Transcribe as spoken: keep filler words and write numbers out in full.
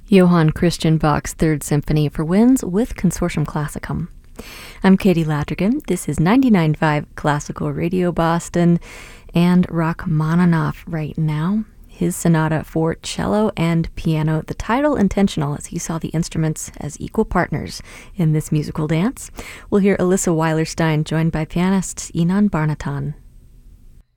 Johann Christian Bach's Third Symphony for winds with Consortium Classicum. I'm Katie Ladrigan. This is ninety-nine point five Classical Radio Boston and Rachmaninoff right now. His sonata for cello and piano, the title intentional as he saw the instruments as equal partners in this musical dance. We'll hear Alyssa Weilerstein joined by pianist Inan Barnatan.